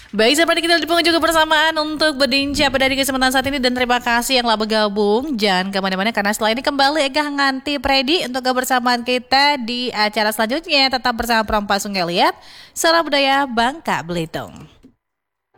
Baik, seperti kita di pengunjung kebersamaan untuk berbincang pada di kesempatan saat ini dan terima kasih yang telah bergabung. Jangan kemana-mana karena setelah ini kembali Ega nganti Predi untuk kebersamaan kita di acara selanjutnya. Tetap bersama Perempat Sungai Liat, Salam Budaya Bangka Belitung.